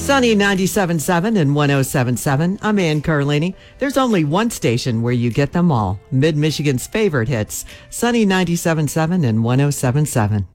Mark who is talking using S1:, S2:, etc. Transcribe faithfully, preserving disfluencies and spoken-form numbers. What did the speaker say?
S1: Sunny ninety-seven point seven and one oh seven point seven. I'm Ann Carlini. There's only one station where you get them all. Mid-Michigan's favorite hits. Sunny ninety-seven point seven and one oh seven point seven.